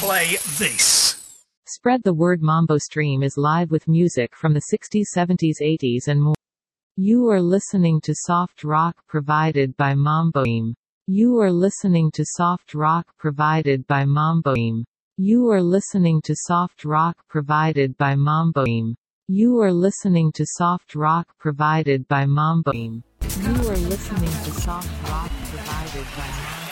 play this. Spread the word. Mambo Stream is live with music from the 60s, 70s, 80s and more. You are listening to soft rock provided by Mambo Stream. You are listening to soft rock provided by Mambo Stream. You are listening to soft rock provided by Mambo Stream. You are listening to soft rock provided by Mambo Stream. You are listening to soft rock provided by Mambo Stream.